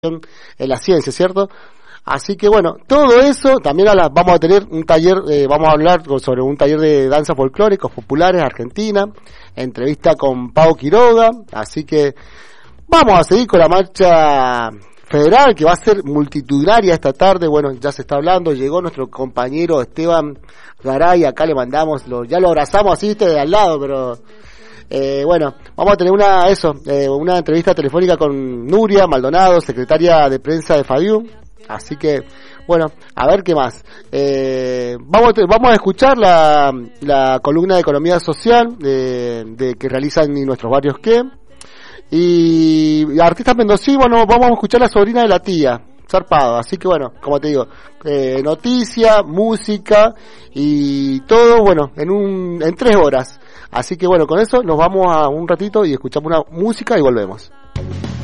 en la ciencia, ¿cierto? Así que bueno, todo eso, también vamos a tener un taller, vamos a hablar sobre un taller de danzas folclóricos populares Argentina, entrevista con Pau Quiroga, así que vamos a seguir con la marcha federal que va a ser multitudinaria esta tarde. Bueno, ya se está hablando, llegó nuestro compañero Esteban Garay, acá le mandamos, ya lo abrazamos así, de al lado, pero bueno, vamos a tener una entrevista telefónica con Nuria Maldonado, secretaria de prensa de FADIU. Así que, bueno, a ver qué más. Vamos a escuchar la columna de economía social de que realizan nuestros barrios y artistas mendocinos. Bueno, vamos a escuchar la sobrina de la tía, zarpado. Así que bueno, como te digo, noticia, música y todo, bueno, en 3 horas. Así que bueno, con eso nos vamos a un ratito y escuchamos una música y volvemos.